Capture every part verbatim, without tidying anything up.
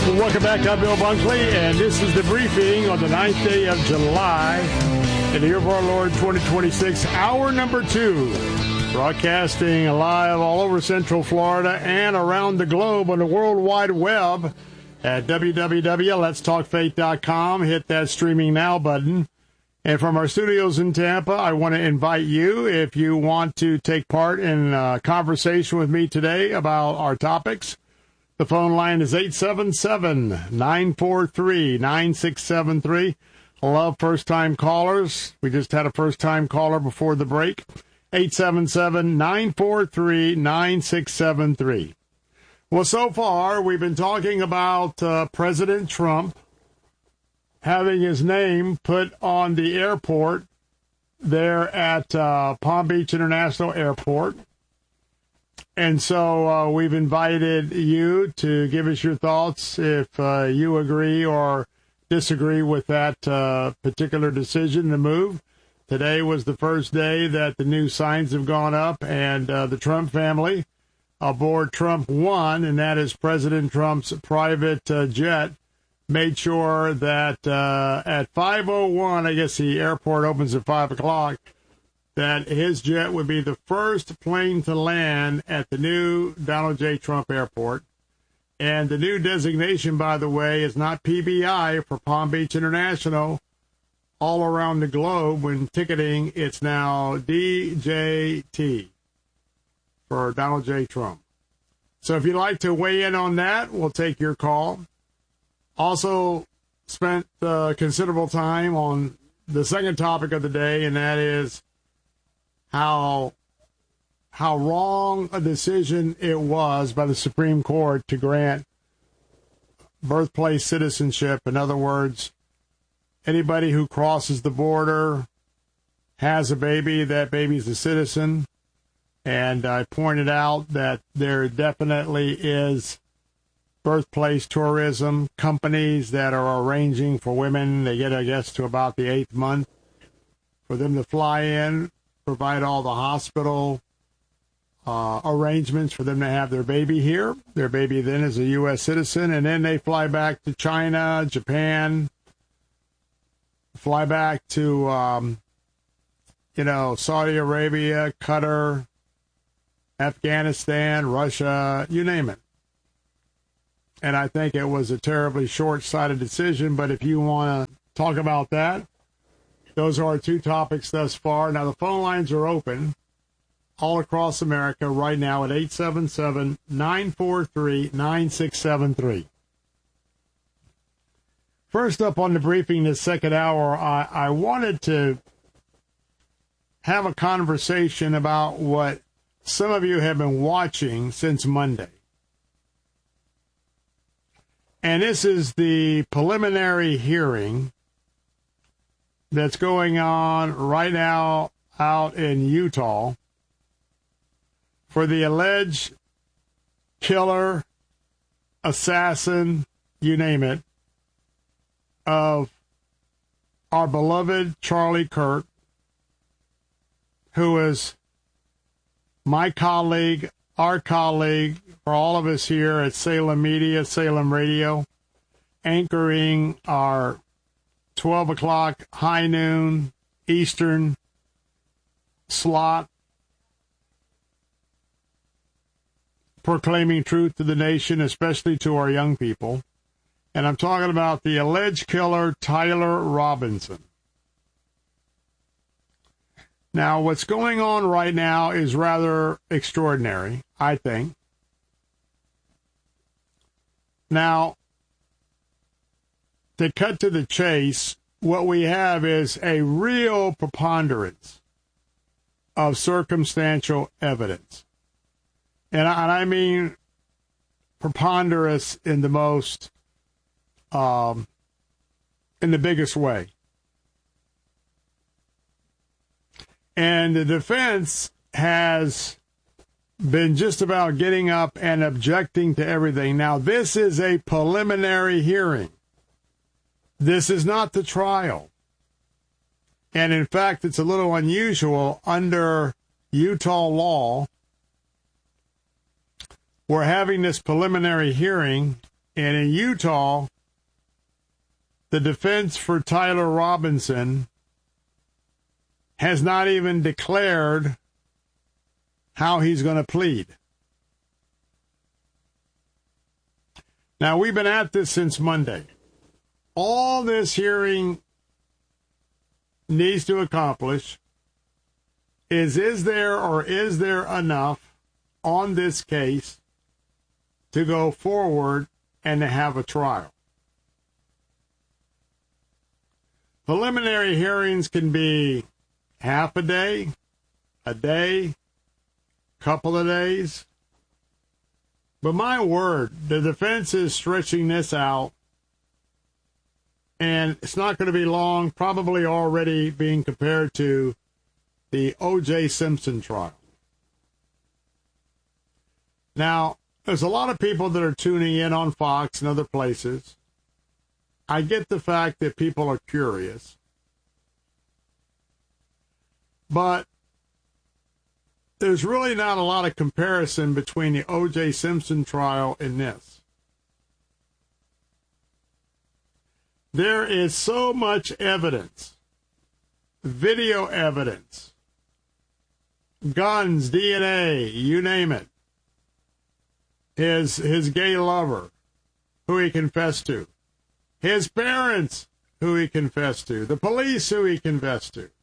Welcome back. I'm Bill Bunkley, and this is the briefing on the ninth day of July in the year of our Lord twenty twenty-six, hour number two, broadcasting live all over Central Florida and around the globe on the World Wide Web at w w w dot lets talk faith dot com. Hit that streaming now button. And from our studios in Tampa, I want to invite you, if you want to take part in a conversation with me today about our topics. The phone line is eight seven seven, nine four three, nine six seven three. I love first-time callers. We just had a first-time caller before the break. eight seven seven, nine four three, nine six seven three. Well, so far, we've been talking about uh, President Trump having his name put on the airport there at uh, Palm Beach International Airport. And so uh, we've invited you to give us your thoughts if uh, you agree or disagree with that uh, particular decision to move. Today was the first day that the new signs have gone up, and uh, the Trump family aboard Trump One, and that is President Trump's private uh, jet, made sure that uh, at five oh one, I guess the airport opens at five o'clock, that his jet would be the first plane to land at the new Donald J. Trump Airport. And the new designation, by the way, is not P B I for Palm Beach International. All around the globe, when ticketing, it's now D J T for Donald J. Trump. So if you'd like to weigh in on that, we'll take your call. Also spent uh, considerable time on the second topic of the day, and that is how how wrong a decision it was by the Supreme Court to grant birthplace citizenship. In other words, anybody who crosses the border, has a baby, that baby's a citizen. And I pointed out that there definitely is birthplace tourism companies that are arranging for women. They get, I guess, to about the eighth month for them to fly in, provide all the hospital uh, arrangements for them to have their baby here. Their baby then is a U S citizen, and then they fly back to China, Japan, fly back to, um, you know, Saudi Arabia, Qatar, Afghanistan, Russia, you name it. And I think it was a terribly short-sighted decision, but if you want to talk about that, those are our two topics thus far. Now, the phone lines are open all across America right now at eight seven seven, nine four three, nine six seven three. First up on the briefing this second hour, I, I wanted to have a conversation about what some of you have been watching since Monday. And this is the preliminary hearing that's going on right now out in Utah for the alleged killer, assassin, you name it, of our beloved Charlie Kirk, who is my colleague, our colleague, for all of us here at Salem Media, Salem Radio, anchoring our twelve o'clock high noon Eastern slot, proclaiming truth to the nation, especially to our young people. And I'm talking about the alleged killer, Tyler Robinson. Now, what's going on right now is rather extraordinary, I think. Now, to cut to the chase, what we have is a real preponderance of circumstantial evidence. And I, and I mean preponderance in the most, um, in the biggest way. And the defense has been just about getting up and objecting to everything. Now, this is a preliminary hearing. This is not the trial. And in fact, it's a little unusual under Utah law. We're having this preliminary hearing And in Utah, the defense for Tyler Robinson has not even declared how he's going to plead. Now, we've been at this since Monday. All this hearing needs to accomplish is, is there or is there enough on this case to go forward and to have a trial? Preliminary hearings can be half a day, a day, couple of days. But my word, the defense is stretching this out, and it's not going to be long, probably already being compared to the O J Simpson trial. Now, there's a lot of people that are tuning in on Fox and other places. I get the fact that people are curious. But there's really not a lot of comparison between the O J Simpson trial and this. There is so much evidence, video evidence, guns, D N A, you name it. His, his gay lover, who he confessed to. His parents, who he confessed to. The police, who he confessed to.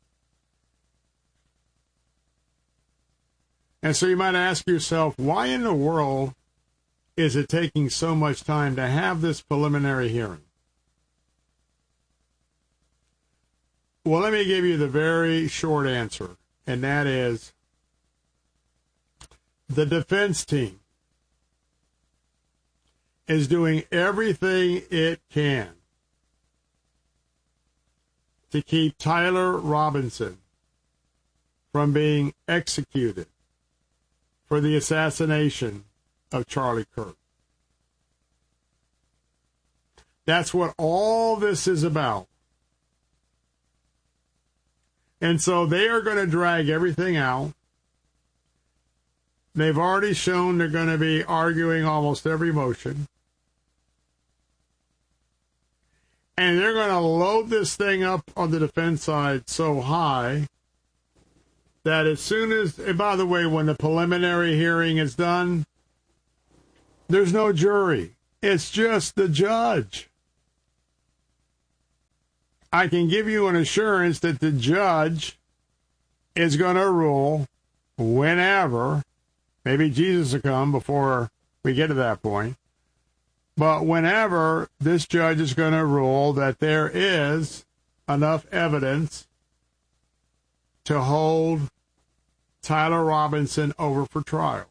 And so you might ask yourself, why in the world is it taking so much time to have this preliminary hearing? Well, let me give you the very short answer, and that is the defense team is doing everything it can to keep Tyler Robinson from being executed for the assassination of Charlie Kirk. That's what all this is about. And so they are going to drag everything out. They've already shown they're going to be arguing almost every motion. And they're going to load this thing up on the defense side so high that as soon as, and by the way, when the preliminary hearing is done, there's no jury. It's just the judge. I can give you an assurance that the judge is going to rule whenever, maybe Jesus will come before we get to that point, but whenever this judge is going to rule that there is enough evidence to hold Tyler Robinson over for trial.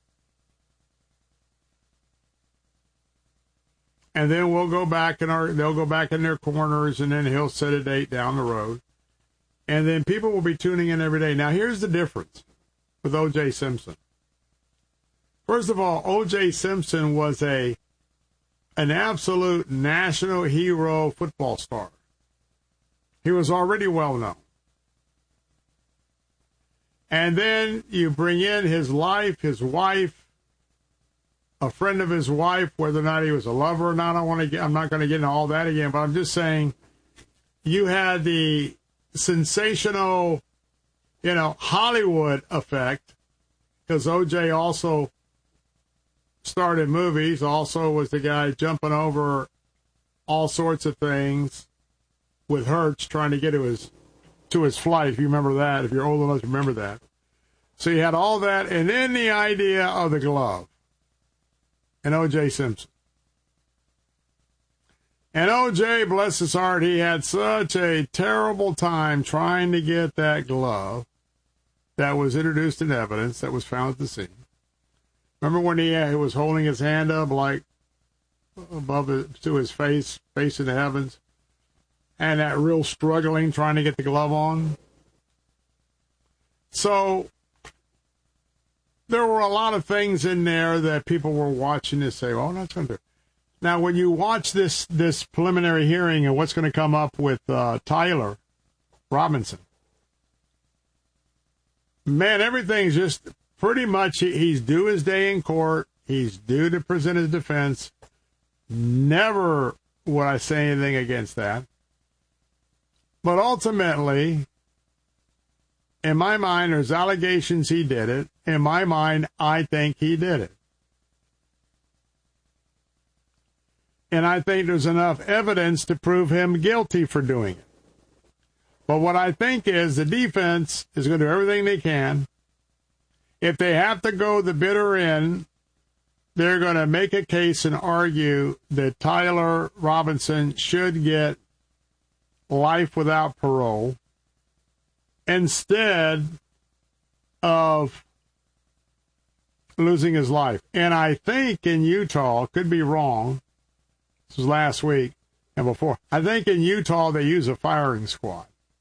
And then we'll go back in our, they'll go back in their corners, and then he'll set a date down the road. And then people will be tuning in every day. Now, here's the difference with O J Simpson. First of all, O J Simpson was a an absolute national hero football star. He was already well known. And then you bring in his life, his wife, a friend of his wife, whether or not he was a lover or not. I want to get, I'm not going to get into all that again, but I'm just saying you had the sensational, you know, Hollywood effect, because O J also started movies, also was the guy jumping over all sorts of things with Hertz trying to get to his to his flight, if you remember that, if you're old enough to remember that. So you had all that, and then the idea of the glove and O J Simpson. And O J, bless his heart, he had such a terrible time trying to get that glove that was introduced in evidence that was found at the scene. Remember when he, uh, he was holding his hand up like above it, to his face, facing the heavens, and that real struggling trying to get the glove on? So there were a lot of things in there that people were watching to say, well, that's going to do. Now, when you watch this this preliminary hearing and what's going to come up with uh, Tyler Robinson, man, everything's just pretty much, he, he's due his day in court. He's due to present his defense. Never would I say anything against that. But ultimately, in my mind, there's allegations he did it. In my mind, I think he did it. And I think there's enough evidence to prove him guilty for doing it. But what I think is the defense is going to do everything they can. If they have to go the bitter end, they're going to make a case and argue that Tyler Robinson should get life without parole instead of losing his life. And I think in Utah, could be wrong, this was last week and before, I think in Utah they use a firing squad.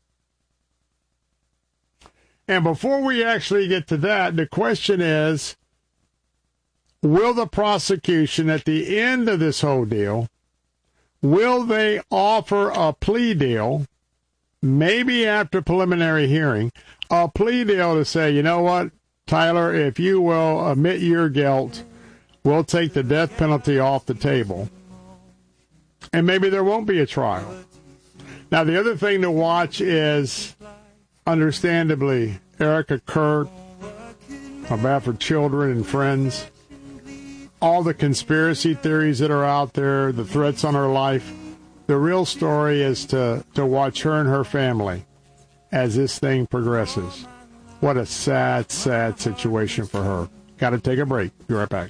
And before we actually get to that, the question is, will the prosecution at the end of this whole deal, will they offer a plea deal, maybe after preliminary hearing, a plea deal to say, you know what, Tyler, if you will admit your guilt, we'll take the death penalty off the table. And maybe there won't be a trial. Now, the other thing to watch is, understandably, Erica Kurt, a bad for children and friends, all the conspiracy theories that are out there, the threats on her life. The real story is to, to watch her and her family as this thing progresses. What a sad, sad situation for her. Got to take a break. Be right back.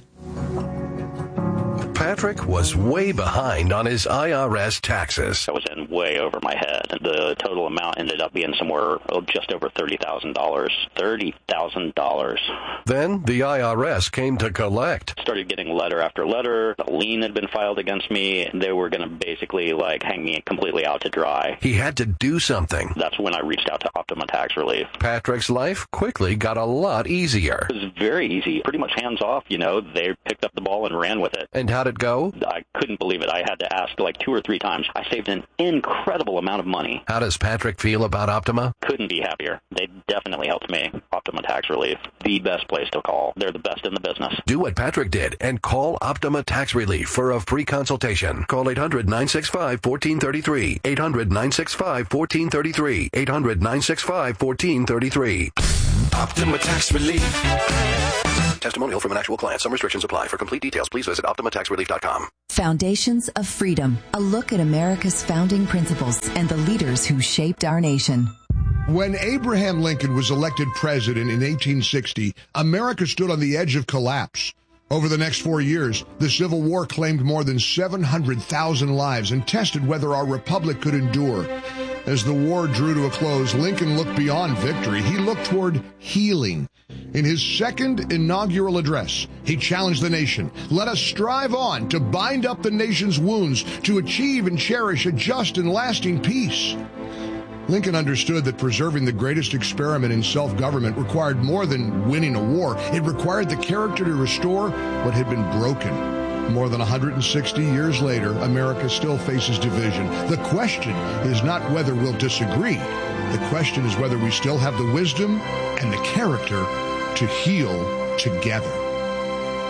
Patrick was way behind on his I R S taxes. I was in way over my head. The total amount ended up being somewhere oh, just over thirty thousand dollars. thirty thousand dollars. Then the I R S came to collect. Started getting letter after letter. A lien had been filed against me. They were going to basically like hang me completely out to dry. He had to do something. That's when I reached out to Optima Tax Relief. Patrick's life quickly got a lot easier. It was very easy. Pretty much hands off, you know. They picked up the ball and ran with it. And how'd it go? I couldn't believe it. I had to ask like two or three times. I saved an incredible amount of money. How does Patrick feel about Optima? Couldn't be happier. They definitely helped me. Optima Tax Relief, the best place to call. They're the best in the business. Do what Patrick did and call Optima Tax Relief for a free consultation. Call eight hundred, nine six five, one four three three. eight hundred, nine six five, one four three three. eight hundred, nine six five, one four three three. Optima Tax Relief. Testimonial from an actual client. Some restrictions apply. For complete details, please visit optima tax relief dot com. Foundations of Freedom, a look at America's founding principles and the leaders who shaped our nation. When Abraham Lincoln was elected president in eighteen sixty, America stood on the edge of collapse. Over the next four years, the Civil War claimed more than seven hundred thousand lives and tested whether our republic could endure. As the war drew to a close, Lincoln looked beyond victory. He looked toward healing. In his second inaugural address, he challenged the nation. Let us strive on to bind up the nation's wounds, to achieve and cherish a just and lasting peace. Lincoln understood that preserving the greatest experiment in self-government required more than winning a war. It required the character to restore what had been broken. More than one hundred sixty years later, America still faces division. The question is not whether we'll disagree. The question is whether we still have the wisdom and the character to heal together.